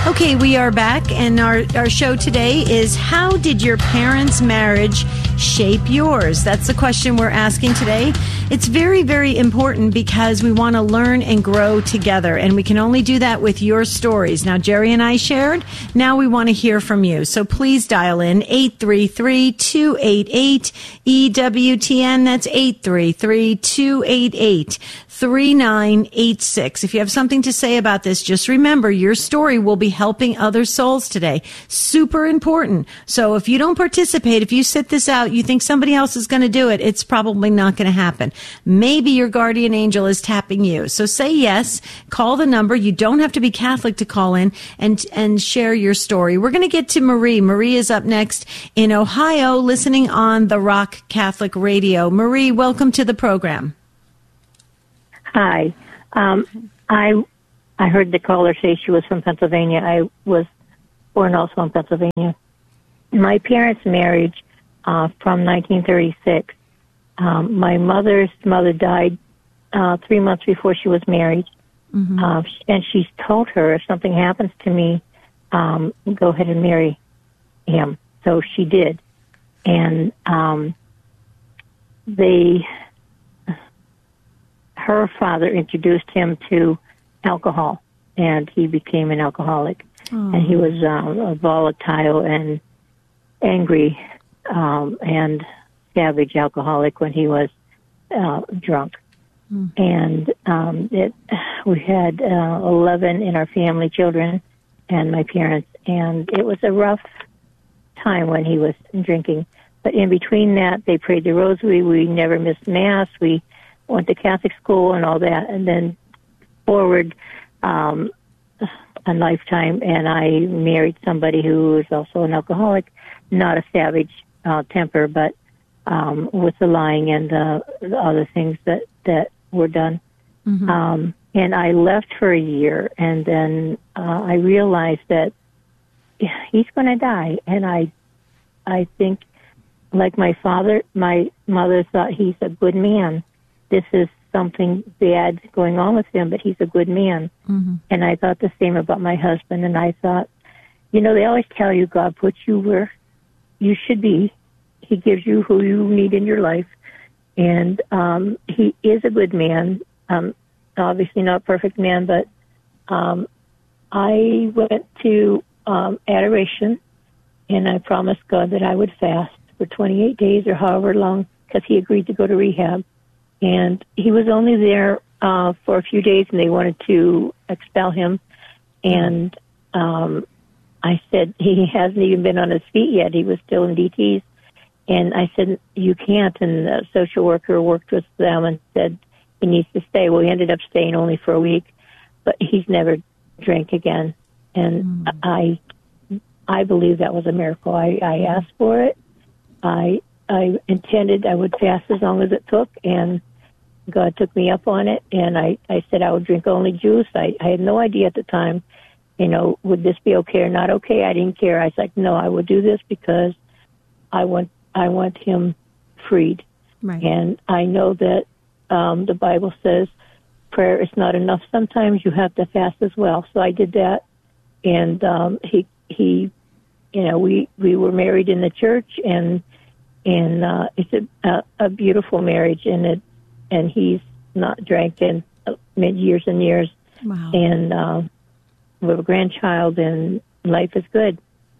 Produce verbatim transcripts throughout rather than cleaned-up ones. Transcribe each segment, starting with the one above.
Okay, we are back, and our, our show today is, how did your parents' marriage shape yours? That's the question we're asking today. It's very, very important because we want to learn and grow together, and we can only do that with your stories. Now, Jerry and I shared. Now we want to hear from you. So please dial in eight three three, two eight eight, E W T N. That's eight three three, two eight eight, three nine eight six. If you have something to say about this, just remember your story will be helping other souls today. Super important. So if you don't participate, if you sit this out, you think somebody else is going to do it, it's probably not going to happen. Maybe your guardian angel is tapping you. So say yes, call the number. You don't have to be Catholic to call in and, and share your story. We're going to get to Marie. Marie is up next in Ohio, listening on the Rock Catholic Radio. Marie, welcome to the program. Hi. Um, I I heard the caller say she was from Pennsylvania. I was born also in Pennsylvania. My parents' marriage uh, from nineteen thirty-six. Um, my mother's mother died uh, three months before she was married, mm-hmm. uh, and she's told her, if something happens to me, um, go ahead and marry him. So she did, and um, they. Her father introduced him to alcohol, and he became an alcoholic. Oh. And he was um, volatile and angry um, and savage alcoholic when he was uh, drunk. Mm. And um, it, we had uh, eleven in our family, children and my parents, and it was a rough time when he was drinking. But in between that, they prayed the rosary. We never missed Mass. We went to Catholic school and all that, and then forward um, a lifetime, and I married somebody who was also an alcoholic, not a savage uh, temper, but um, with the lying and uh, the other things that, that were done. Mm-hmm. Um, and I left for a year, and then uh, I realized that he's going to die, and I, I think, like my father, my mother thought he's a good man. This is something bad going on with him, but he's a good man. Mm-hmm. And I thought the same about my husband. And I thought, you know, they always tell you God puts you where you should be. He gives you who you need in your life. And um, he is a good man. Um, obviously not a perfect man, but um, I went to um, adoration, and I promised God that I would fast for twenty-eight days or however long, because he agreed to go to rehab. And he was only there uh, for a few days, and they wanted to expel him. And um, I said, he hasn't even been on his feet yet. He was still in D Ts. And I said, you can't. And the social worker worked with them and said he needs to stay. Well, he ended up staying only for a week, but he's never drank again. And mm. I I believe that was a miracle. I, I asked for it. I I intended I would fast as long as it took, and God took me up on it, and I, I said I would drink only juice. I, I had no idea at the time, you know, would this be okay or not okay? I didn't care. I was like, no, I would do this because I want I want him freed. Right. And I know that um, the Bible says prayer is not enough. Sometimes you have to fast as well. So I did that, and um, he, he, you know, we, we were married in the church, and and uh, it's a, a, a beautiful marriage, and it. And he's not drank in years and years. Wow. And uh, we have a grandchild, and life is good.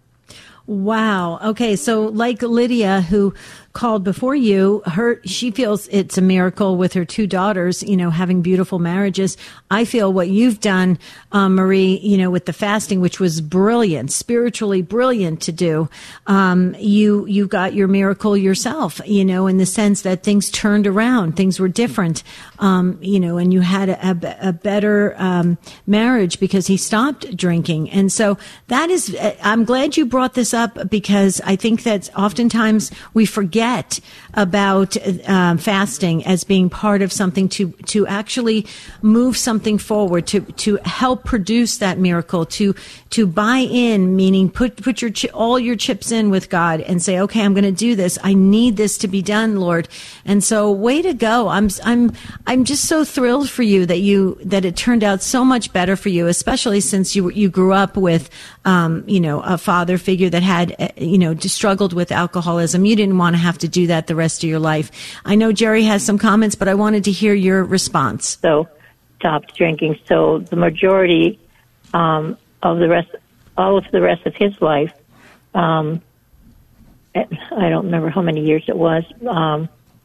Wow. Okay. So like Lydia, who called before you, her, she feels it's a miracle with her two daughters, you know, having beautiful marriages. I feel what you've done, um, Marie, you know, with the fasting, which was brilliant, spiritually brilliant to do. Um, you, you got your miracle yourself, you know, in the sense that things turned around, things were different, um, you know, and you had a, a better, um, marriage because he stopped drinking. And so that is, I'm glad you brought this up. up because I think that oftentimes we forget about um, fasting as being part of something to to actually move something forward, to to help produce that miracle, to to buy in, meaning put put your chi- all your chips in with God and say, okay, I'm going to do this. I need this to be done, Lord. And so, way to go! I'm I'm I'm just so thrilled for you that you that it turned out so much better for you, especially since you you grew up with um, you know a father figure that had you know just struggled with alcoholism. You didn't want to have to do that the rest of your life. I know Jerry has some comments, but I wanted to hear your response. So, stopped drinking. So the majority um, of the rest, all of the rest of his life, um, I don't remember how many years it was. Um,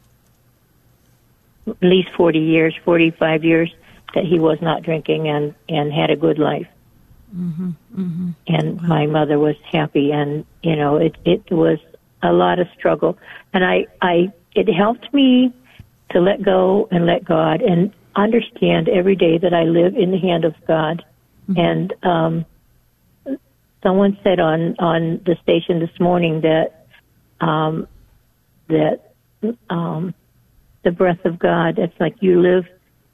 at least forty years, forty-five years that he was not drinking and, and had a good life. Mm-hmm, mm-hmm. And wow. my mother was happy, and, you know, it, it was a lot of struggle. And I, I, it helped me to let go and let God and understand every day that I live in the hand of God. Mm-hmm. And, um, someone said on, on the station this morning that, um, that, um, the breath of God, it's like you live,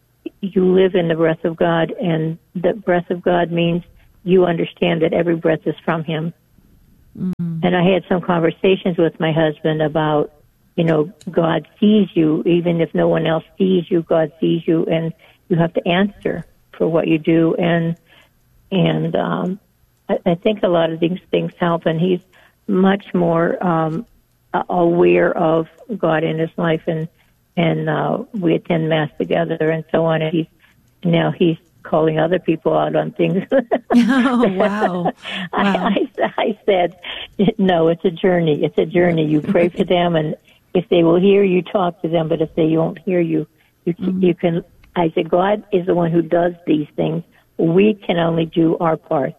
you live in the breath of God, and the breath of God means you understand that every breath is from Him. Mm-hmm. And I had some conversations with my husband about, you know, God sees you, even if no one else sees you, God sees you, and you have to answer for what you do. And, and, um, I, I think a lot of these things help, and he's much more, um, aware of God in his life, and, and, uh, we attend Mass together and so on, and he's, now he's calling other people out on things. Oh, wow. wow. I, I, I said, no, it's a journey. It's a journey. You pray for them, and if they will hear you, talk to them, but if they won't hear you, you, mm-hmm. you can, I said, God is the one who does these things. We can only do our part.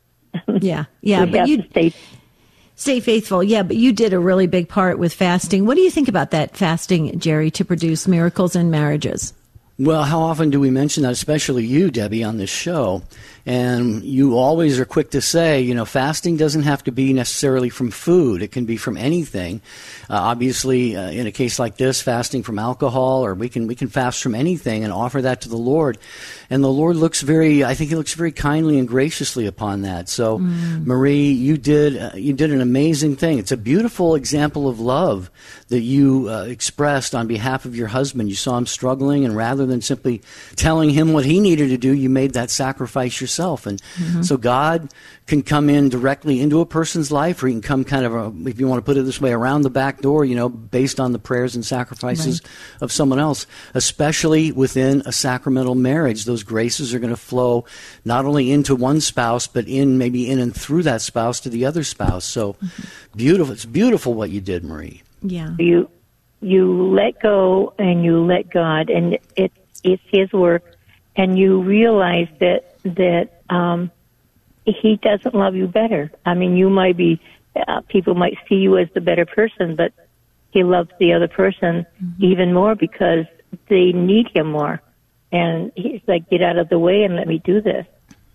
Yeah, yeah, but you stay, stay faithful. Yeah, but you did a really big part with fasting. What do you think about that fasting, Jerry, to produce miracles in marriages? Well, how often do we mention that, especially you, Debbie, on this show? And you always are quick to say, you know, fasting doesn't have to be necessarily from food. It can be from anything. Uh, obviously, uh, in a case like this, fasting from alcohol, or we can we can fast from anything and offer that to the Lord. And the Lord looks very, I think He looks very kindly and graciously upon that. So, mm. Marie, you did uh, you did an amazing thing. It's a beautiful example of love that you uh, expressed on behalf of your husband. You saw him struggling, and rather than simply telling him what he needed to do, you made that sacrifice yourself. And mm-hmm. so God can come in directly into a person's life, or He can come kind of, a, if you want to put it this way, around the back door, you know, based on the prayers and sacrifices right. of someone else, especially within a sacramental marriage. Those graces are going to flow not only into one spouse, but in maybe in and through that spouse to the other spouse. So mm-hmm. beautiful. It's beautiful what you did, Marie. Yeah. You you let go and you let God, and it it's His work, and you realize that that um, He doesn't love you better. I mean, you might be uh, people might see you as the better person, but He loves the other person mm-hmm. even more because they need Him more. And He's like, get out of the way and let me do this.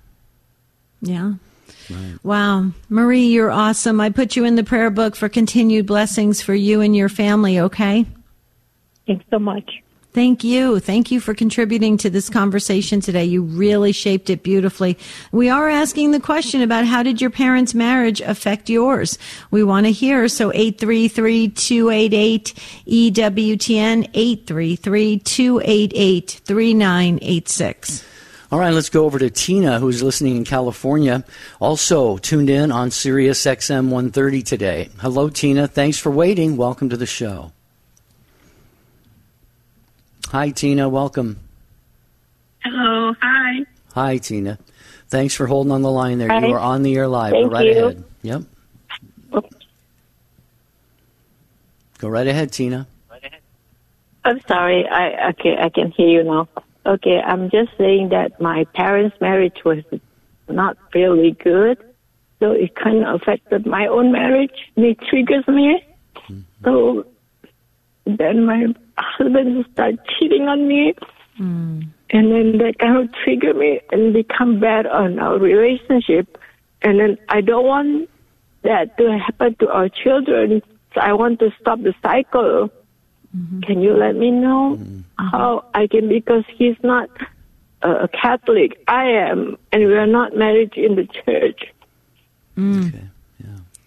Yeah. Right. Wow. Marie, you're awesome. I put you in the prayer book for continued blessings for you and your family, okay? Thanks so much. Thank you. Thank you for contributing to this conversation today. You really shaped it beautifully. We are asking the question about how did your parents' marriage affect yours? We want to hear. So eight three three, two eight eight, E W T N, eight three three, two eight eight, three nine eight six. All right, let's go over to Tina, who's listening in California, also tuned in on Sirius X M one thirty today. Hello, Tina. Thanks for waiting. Welcome to the show. Hi, Tina. Welcome. Hello. Hi. Hi, Tina. Thanks for holding on the line there. Hi. You are on the air live. Thank Go right you. ahead. Yep. Go right ahead, Tina. I'm sorry. I okay. I can hear you now. Okay. I'm just saying that my parents' marriage was not really good, so it kind of affected my own marriage. It triggers me. Mm-hmm. So then my husband started cheating on me, mm. and then that kind of triggered me and become bad on our relationship. And then I don't want that to happen to our children. So I want to stop the cycle. Mm-hmm. Can you let me know mm-hmm. how I can, because he's not a Catholic. I am, and we are not married in the church. Mm. Okay, yeah.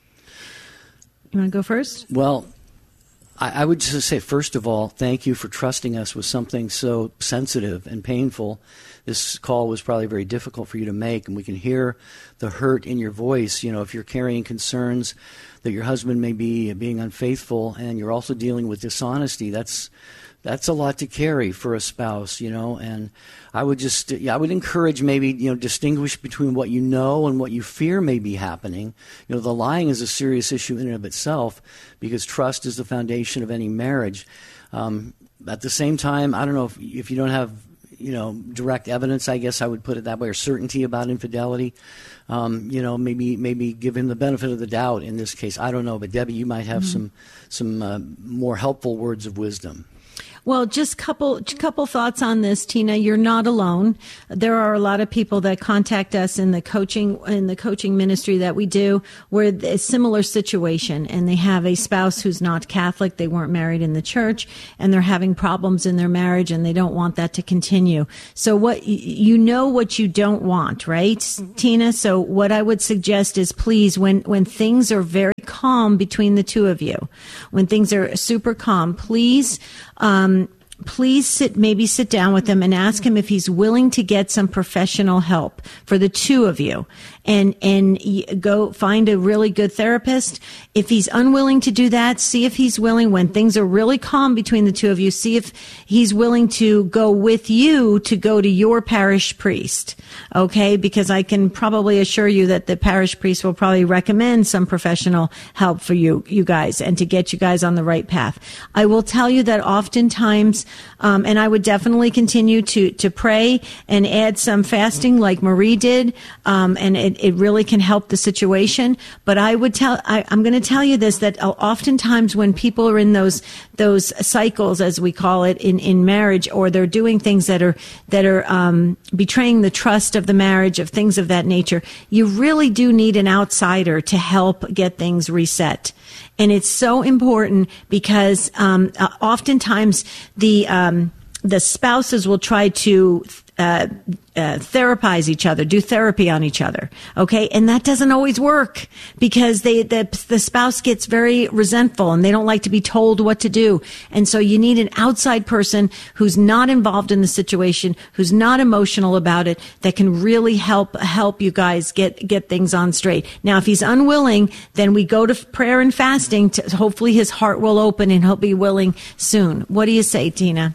You want to go first? Well, I, I would just say, first of all, thank you for trusting us with something so sensitive and painful. This call was probably very difficult for you to make, and we can hear the hurt in your voice. You know, if you're carrying concerns that your husband may be being unfaithful, and you're also dealing with dishonesty, that's that's a lot to carry for a spouse, you know. And I would just, yeah, I would encourage maybe, you know, distinguish between what you know and what you fear may be happening. You know, the lying is a serious issue in and of itself, because trust is the foundation of any marriage. Um, at the same time, I don't know if, if you don't have, you know, direct evidence, I guess I would put it that way, or certainty about infidelity. Um, you know, maybe maybe give him the benefit of the doubt in this case. I don't know, but Debbie, you might have mm-hmm. some some uh, more helpful words of wisdom. Well, just couple couple thoughts on this, Tina. You're not alone. There are a lot of people that contact us in the coaching in the coaching ministry that we do, where a similar situation, and they have a spouse who's not Catholic. They weren't married in the church, and they're having problems in their marriage, and they don't want that to continue. So, what you know what you don't want, right, mm-hmm. Tina? So, what I would suggest is, please, when when things are very calm between the two of you, when things are super calm, please. Um, please sit, maybe sit down with him and ask him if he's willing to get some professional help for the two of you, and, and go find a really good therapist. If he's unwilling to do that, see if he's willing, when things are really calm between the two of you, see if he's willing to go with you to go to your parish priest. Okay. Because I can probably assure you that the parish priest will probably recommend some professional help for you, you guys, and to get you guys on the right path. I will tell you that oftentimes, um, and I would definitely continue to, to pray and add some fasting like Marie did. Um, and it, it really can help the situation. But I would tell, I, I'm going to tell you this, that oftentimes when people are in those, those cycles, as we call it, in, in marriage, or they're doing things that are, that are, um, betraying the trust of the marriage, of things of that nature, you really do need an outsider to help get things reset. And it's so important because, um, uh, oftentimes the, um, the spouses will try to, uh, uh, therapize each other, do therapy on each other. Okay. And that doesn't always work because they, the, the spouse gets very resentful and they don't like to be told what to do. And so you need an outside person who's not involved in the situation, who's not emotional about it, that can really help, help you guys get, get things on straight. Now, if he's unwilling, then we go to prayer and fasting to hopefully his heart will open and he'll be willing soon. What do you say, Tina?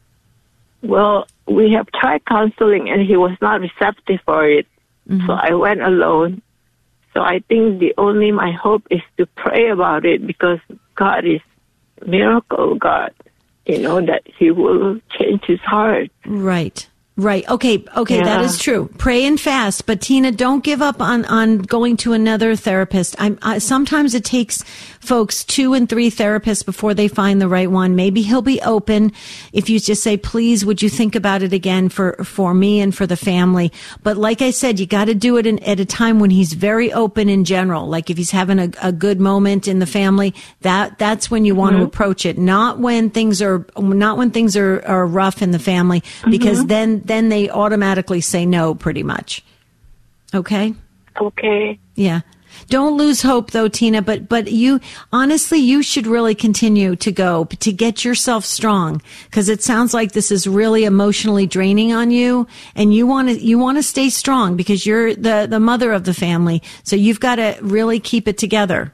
Well, we have tried counseling and he was not receptive for it. Mm-hmm. So I went alone. So I think the only my hope is to pray about it, because God is miracle God, you know, that he will change his heart. Right. Right. Okay. Okay. Yeah. That is true. Pray and fast. But Tina, don't give up on, on going to another therapist. I'm, I, sometimes it takes folks two and three therapists before they find the right one. Maybe he'll be open if you just say, please, would you think about it again for, for me and for the family? But like I said, you got to do it in, at a time when he's very open in general. Like if he's having a, a good moment in the family, that, that's when you mm-hmm. want to approach it. Not when things are, not when things are, are rough in the family, because mm-hmm. then, then they automatically say no, pretty much. Okay? Okay. Yeah. Don't lose hope though, Tina, but, but you, honestly, you should really continue to go to get yourself strong, because it sounds like this is really emotionally draining on you, and you want to, you want to stay strong because you're the, the mother of the family. So you've got to really keep it together.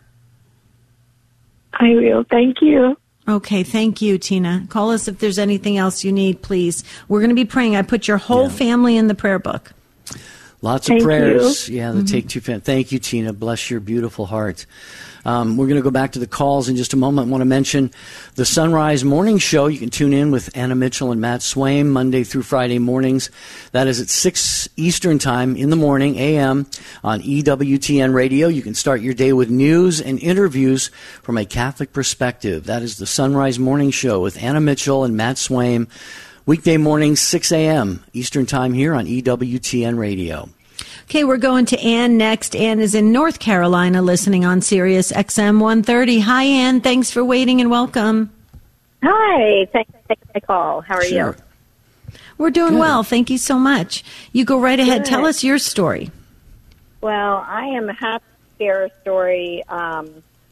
I will. Thank you. Okay, thank you, Tina. Call us if there's anything else you need, please. We're going to be praying. I put your whole yeah. family in the prayer book. Lots thank of prayers. You. Yeah, the mm-hmm. Take Two family. Thank you, Tina. Bless your beautiful heart. Um, we're going to go back to the calls in just a moment. I want to mention the Sunrise Morning Show. You can tune in with Anna Mitchell and Matt Swaim Monday through Friday mornings. That is at six Eastern Time in the morning, a m, on E W T N Radio. You can start your day with news and interviews from a Catholic perspective. That is the Sunrise Morning Show with Anna Mitchell and Matt Swaim. Weekday mornings, six a m Eastern Time here on E W T N Radio. Okay, we're going to Ann next. Ann is in North Carolina listening on Sirius X M one thirty. Hi, Ann. Thanks for waiting and welcome. Hi. Thanks for taking my call. How are Sure. you? We're doing Good. well. Thank you so much. You go right ahead. Good. Tell us your story. Well, I am happy to share a story um,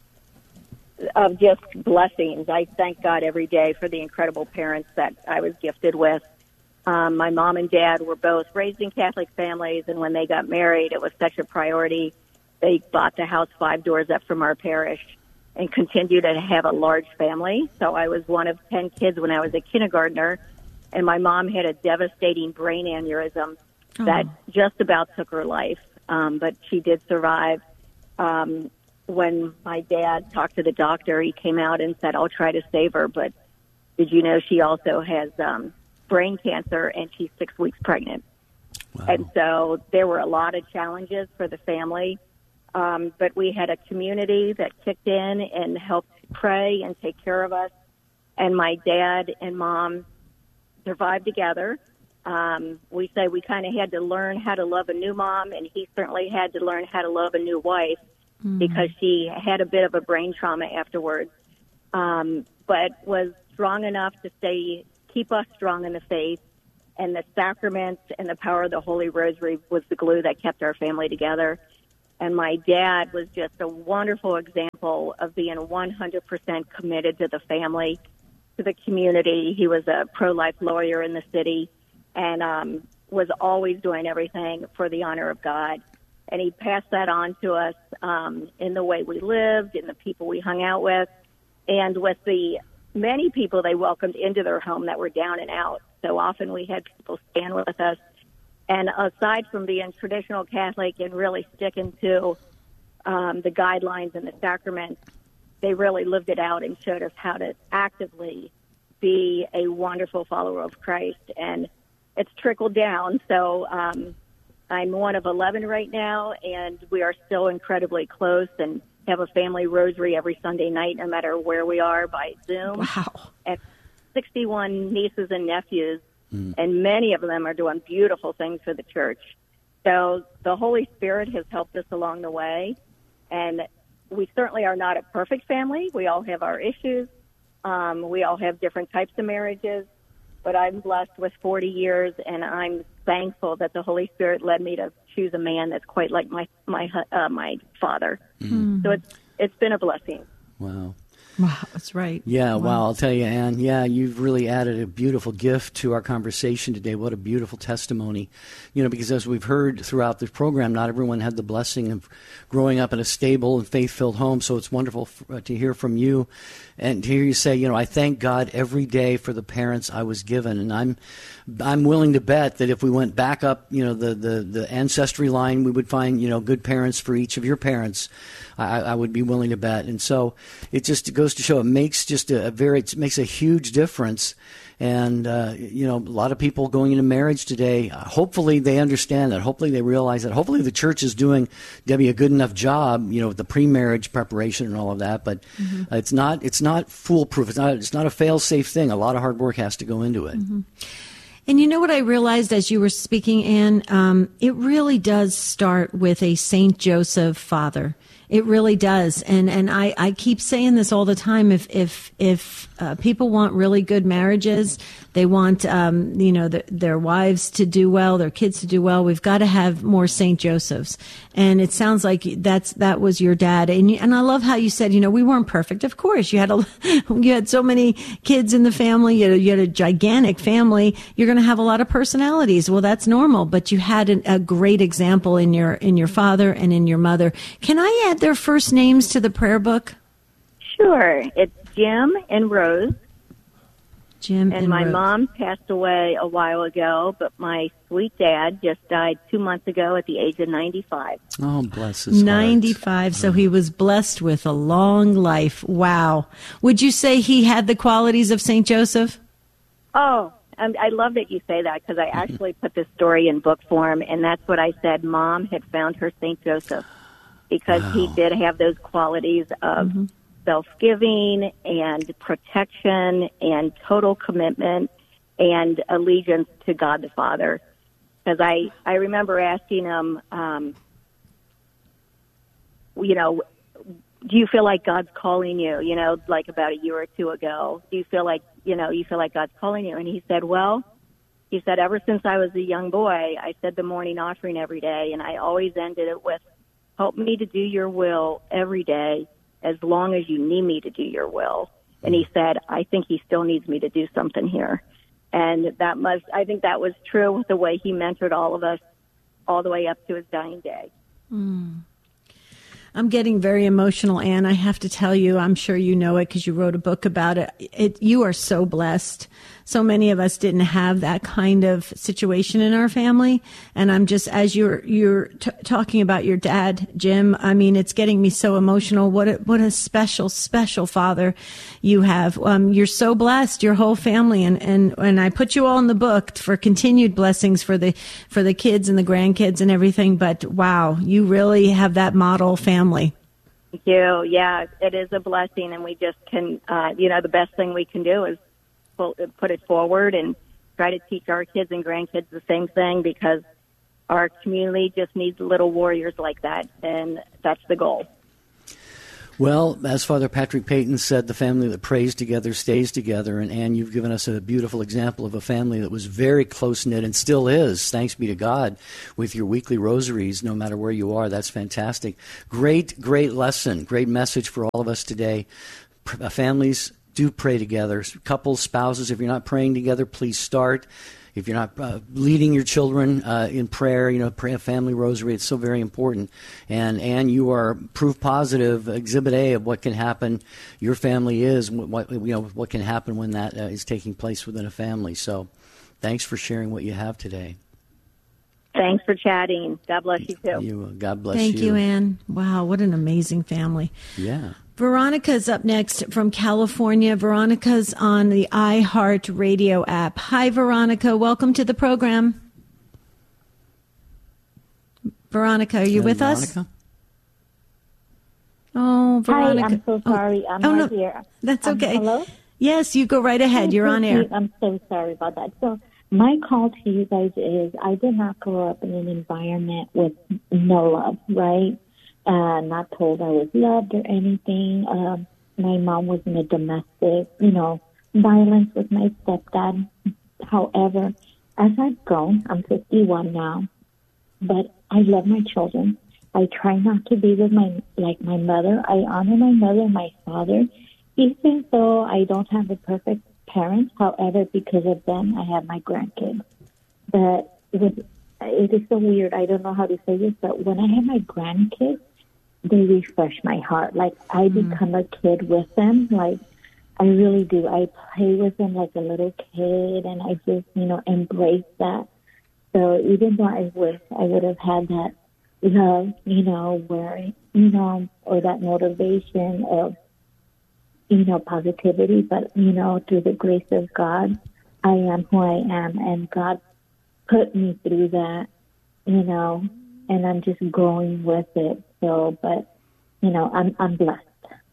of just blessings. I thank God every day for the incredible parents that I was gifted with. Um, my mom and dad were both raised in Catholic families, and when they got married, it was such a priority. They bought the house five doors up from our parish and continued to have a large family. So I was one of ten kids when I was a kindergartner, and my mom had a devastating brain aneurysm Oh. that just about took her life, um, but she did survive. Um, when my dad talked to the doctor, he came out and said, I'll try to save her, but did you know she also has um, brain cancer, and she's six weeks pregnant. Wow. And so there were a lot of challenges for the family, um, but we had a community that kicked in and helped pray and take care of us. And my dad and mom survived together. Um, we say we kind of had to learn how to love a new mom, and he certainly had to learn how to love a new wife mm. because she had a bit of a brain trauma afterwards, um, but was strong enough to stay keep us strong in the faith, and the sacraments and the power of the Holy Rosary was the glue that kept our family together. And my dad was just a wonderful example of being one hundred percent committed to the family, to the community. He was a pro-life lawyer in the city and um, was always doing everything for the honor of God. And he passed that on to us um, in the way we lived, in the people we hung out with, and with the many people they welcomed into their home that were down and out. So often we had people stand with us. And aside from being traditional Catholic and really sticking to um, the guidelines and the sacraments, they really lived it out and showed us how to actively be a wonderful follower of Christ. And it's trickled down. So um, I'm one of eleven right now, and we are still incredibly close and have a family rosary every Sunday night, no matter where we are, by Zoom. Wow. And sixty-one nieces and nephews, mm. and many of them are doing beautiful things for the church. So the Holy Spirit has helped us along the way, and we certainly are not a perfect family. We all have our issues. Um, we all have different types of marriages, but I'm blessed with forty years, and I'm thankful that the Holy Spirit led me to choose a man that's quite like my my uh, my father. Mm. So it's it's been a blessing. Wow. Wow, that's right. Yeah, wow. wow. I'll tell you, Ann, yeah, you've really added a beautiful gift to our conversation today. What a beautiful testimony. You know, because as we've heard throughout the program, not everyone had the blessing of growing up in a stable and faith-filled home, so it's wonderful f- to hear from you and to hear you say, you know, I thank God every day for the parents I was given, and I'm I'm willing to bet that if we went back up, you know, the, the, the ancestry line, we would find, you know, good parents for each of your parents. I, I would be willing to bet. And so it just goes to show it makes just a, a very, it makes a huge difference. And, uh, you know, a lot of people going into marriage today, uh, hopefully they understand that. Hopefully they realize that. Hopefully the church is doing, Debbie, a good enough job, you know, with the pre-marriage preparation and all of that. But mm-hmm. uh, it's not it's not foolproof. It's not, it's not a fail-safe thing. A lot of hard work has to go into it. Mm-hmm. And you know what I realized as you were speaking, Ann? Um, it really does start with a Saint Joseph father. It really does. And and I, I keep saying this all the time. If if if uh, people want really good marriages, they want um, you know the, their wives to do well, their kids to do well, we've got to have more Saint Josephs. And it sounds like that's that was your dad. And you, and I love how you said, you know, we weren't perfect. Of course, you had a you had so many kids in the family. You had, you had a gigantic family. You're going to have a lot of personalities. Well, that's normal. But you had an, a great example in your in your father and in your mother. Can I add their first names to the prayer book? Sure. It's Jim and Rose. Jim and, and my Rose. mom passed away a while ago, but my sweet dad just died two months ago at the age of ninety-five. Oh, bless his ninety-five, heart. So he was blessed with a long life. Wow. Would you say he had the qualities of Saint Joseph? Oh, I love that you say that, because I actually put this story in book form, and that's what I said. Mom had found her Saint Joseph, because wow. he did have those qualities of mm-hmm. self-giving and protection and total commitment and allegiance to God the Father. because I, I remember asking him, um, you know, do you feel like God's calling you, you know, like about a year or two ago? Do you feel like, you know, you feel like God's calling you? And he said, well, he said, ever since I was a young boy, I said the morning offering every day, and I always ended it with, help me to do your will every day as long as you need me to do your will. And he said, I think he still needs me to do something here. And that must, I think that was true with the way he mentored all of us all the way up to his dying day. Mm. I'm getting very emotional, Ann. I have to tell you, I'm sure you know it because you wrote a book about it. It. You are so blessed. So many of us didn't have that kind of situation in our family. And I'm just, as you're you're t- talking about your dad, Jim, I mean, it's getting me so emotional. What a, what a special, special father you have. Um, you're so blessed, your whole family. And, and, and I put you all in the book for continued blessings for the, for the kids and the grandkids and everything. But wow, you really have that model family. Thank you. Yeah, it is a blessing. And we just can, uh, you know, the best thing we can do is put it forward and try to teach our kids and grandkids the same thing, because our community just needs little warriors like that, and that's the goal. Well, as Father Patrick Peyton said, the family that prays together stays together. And Ann, you've given us a beautiful example of a family that was very close-knit and still is, thanks be to God, with your weekly rosaries, no matter where you are. That's fantastic. Great, great lesson, great message for all of us today. Families, do pray together. Couples, spouses, if you're not praying together, please start. If you're not uh, leading your children uh, in prayer, you know, pray a family rosary. It's so very important. And Ann, you are proof positive, exhibit A of what can happen. Your family is what you know what can happen when that uh, is taking place within a family. So, thanks for sharing what you have today. Thanks for chatting. God bless you too. You, uh, God bless Thank you. you, Ann. Wow, what an amazing family. Yeah. Veronica's up next from California. Veronica's on the iHeart Radio app. Hi, Veronica. Welcome to the program. Veronica, are you Uh, with Veronica? us? Oh, Veronica. Hi, I'm so sorry. Oh. I'm oh, not no. here. That's Um, okay. hello? Yes, you go right ahead. You're on air. I'm so sorry about that. So my call to you guys is I did not grow up in an environment with no love, right? Uh, not told I was loved or anything. Um, my mom was in a domestic, you know, violence with my stepdad. However, as I've grown, I'm fifty-one now, but I love my children. I try not to be with my, like my mother. I honor my mother and my father, even though I don't have a perfect parents. However, because of them, I have my grandkids. But with, it is so weird. I don't know how to say this, but when I have my grandkids, they refresh my heart. Like, I mm. become a kid with them. Like, I really do. I play with them like a little kid, and I just, you know, embrace that. So even though I wish I would have had that love, you know, where, you know, or that motivation of, you know, positivity, but, you know, through the grace of God, I am who I am, and God put me through that, you know, and I'm just growing with it. So, but, you know, I'm I'm blessed.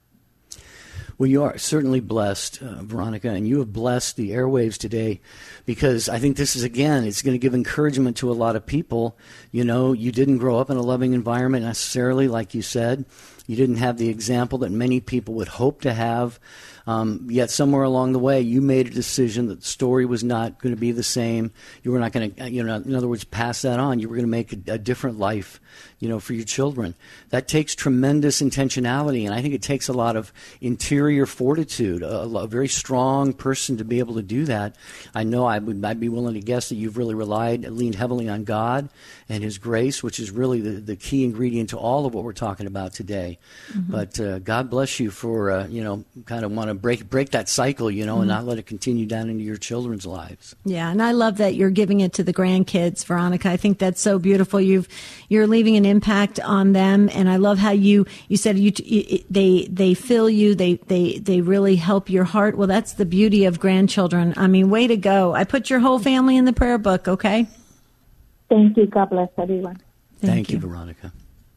Well, you are certainly blessed, uh, Veronica, and you have blessed the airwaves today, because I think this is, again, it's going to give encouragement to a lot of people. You know, you didn't grow up in a loving environment necessarily, like you said. You didn't have the example that many people would hope to have. Um, yet somewhere along the way, you made a decision that the story was not going to be the same. You were not going to, you know, in other words, pass that on. You were going to make a, a different life, you know, for your children. That takes tremendous intentionality, and I think it takes a lot of interior fortitude, a, a very strong person to be able to do that. I know I would, I'd be willing to guess that you've really relied, leaned heavily on God and His grace, which is really the, the key ingredient to all of what we're talking about today. Mm-hmm. But uh, God bless you for, uh, you know, kind of want to break break that cycle, you know, mm-hmm. and not let it continue down into your children's lives. Yeah, and I love that you're giving it to the grandkids, Veronica. I think that's so beautiful. You've you're leaving an impact on them, and I love how you you said you, you they they fill you, they they they really help your heart. Well, that's the beauty of grandchildren. I mean, way to go! I put your whole family in the prayer book. Okay. Thank you. God bless everyone. Thank, Thank you. you, Veronica.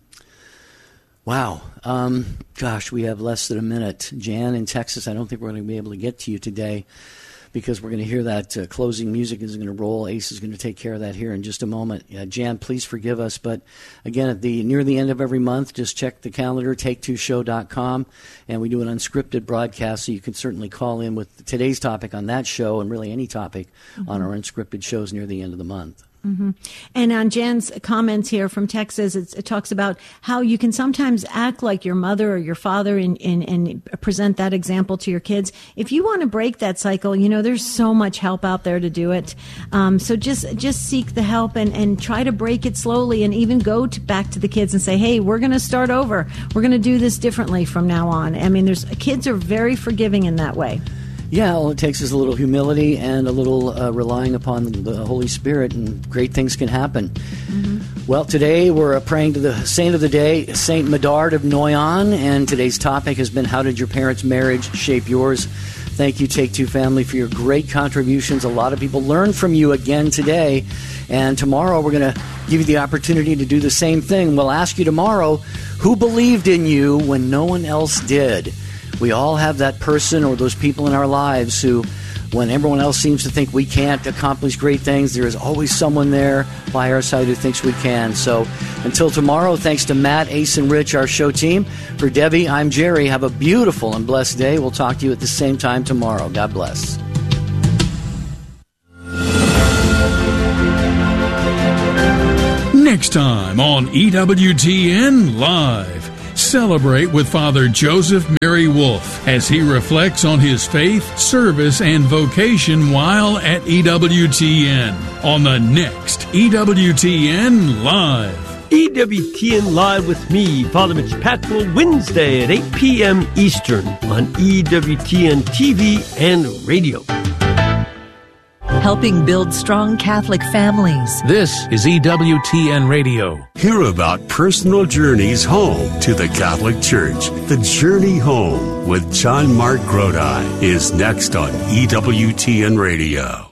Wow. Um, gosh, we have less than a minute. Jan in Texas, I don't think we're going to be able to get to you today. because we're going to hear that uh, closing music is going to roll. Ace is going to take care of that here in just a moment. Uh, Jan, please forgive us. But again, at the near the end of every month, just check the calendar, take two show dot com, and we do an unscripted broadcast, so you can certainly call in with today's topic on that show and really any topic mm-hmm. on our unscripted shows near the end of the month. Mm-hmm. And on Jan's comments here from Texas, it's, it talks about how you can sometimes act like your mother or your father and, and, and present that example to your kids. If you want to break that cycle, you know, there's so much help out there to do it. Um, so just just seek the help and, and try to break it slowly, and even go to, back to the kids and say, hey, we're going to start over. We're going to do this differently from now on. I mean, there's kids are very forgiving in that way. Yeah, all it takes is a little humility and a little uh, relying upon the Holy Spirit, and great things can happen. Mm-hmm. Well, today we're praying to the saint of the day, Saint Medard of Noyon, and today's topic has been, how did your parents' marriage shape yours? Thank you, Take Two family, for your great contributions. A lot of people learned from you again today, and tomorrow we're going to give you the opportunity to do the same thing. We'll ask you tomorrow, who believed in you when no one else did? We all have that person or those people in our lives who, when everyone else seems to think we can't accomplish great things, there is always someone there by our side who thinks we can. So until tomorrow, thanks to Matt, Ace, and Rich, our show team. For Debbie, I'm Jerry. Have a beautiful and blessed day. We'll talk to you at the same time tomorrow. God bless. Next time on E W T N Live. Celebrate with Father Joseph Mary Wolf as he reflects on his faith, service, and vocation while at E W T N on the next E W T N Live. E W T N Live with me, Father Mitch Patwell, Wednesday at eight p.m. Eastern on E W T N T V and radio. Helping build strong Catholic families. This is E W T N Radio. Hear about personal journeys home to the Catholic Church. The Journey Home with John Mark Grodi is next on E W T N Radio.